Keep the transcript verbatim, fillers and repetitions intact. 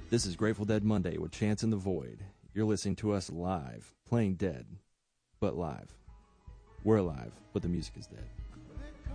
This is Grateful Dead Monday with Chance in the Void. You're listening to us live, playing dead, but live. We're alive, but the music is dead.